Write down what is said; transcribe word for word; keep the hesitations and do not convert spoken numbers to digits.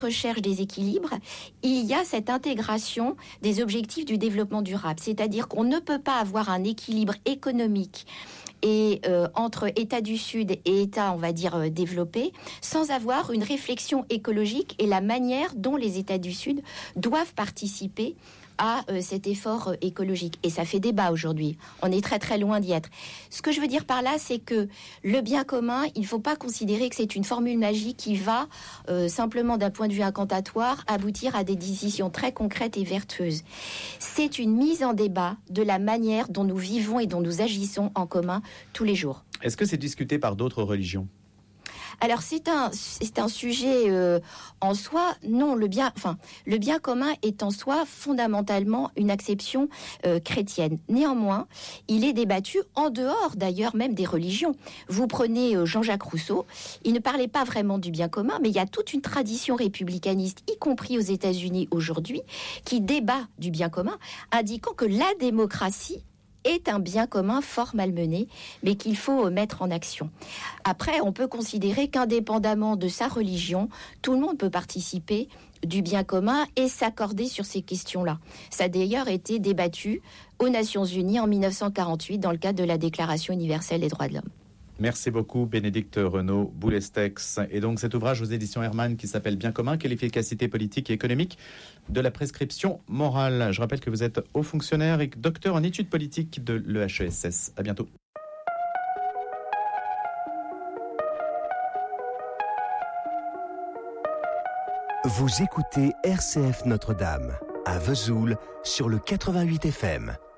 recherche des équilibres, il y a cette intégration des objectifs du développement durable. C'est-à-dire qu'on ne peut pas avoir un équilibre économique et euh, entre États du Sud et États, on va dire, euh, développés, sans avoir une réflexion écologique et la manière dont les États du Sud doivent participer à euh, cet effort euh, écologique. Et ça fait débat aujourd'hui. On est très très loin d'y être. Ce que je veux dire par là, c'est que le bien commun, il ne faut pas considérer que c'est une formule magique qui va, euh, simplement d'un point de vue incantatoire, aboutir à des décisions très concrètes et vertueuses. C'est une mise en débat de la manière dont nous vivons et dont nous agissons en commun tous les jours. Est-ce que c'est discuté par d'autres religions ? Alors c'est un c'est un sujet euh, en soi. Non, le bien, enfin le bien commun est en soi fondamentalement une acception euh, chrétienne. Néanmoins, il est débattu en dehors d'ailleurs même des religions. Vous prenez euh, Jean-Jacques Rousseau, il ne parlait pas vraiment du bien commun, mais il y a toute une tradition républicaniste, y compris aux États-Unis aujourd'hui, qui débat du bien commun, indiquant que la démocratie est un bien commun fort malmené, mais qu'il faut mettre en action. Après, on peut considérer qu'indépendamment de sa religion, tout le monde peut participer du bien commun et s'accorder sur ces questions-là. Ça a d'ailleurs été débattu aux Nations Unies en mille neuf cent quarante-huit dans le cadre de la Déclaration universelle des droits de l'homme. Merci beaucoup Bénédicte Renaud Boulestex. Et donc cet ouvrage aux éditions Hermann qui s'appelle Bien commun, quelle efficacité politique et économique de la prescription morale. Je rappelle que vous êtes haut fonctionnaire et docteur en études politiques de l'E H E S S. À bientôt. Vous écoutez R C F Notre-Dame à Vesoul sur le quatre-vingt-huit F M.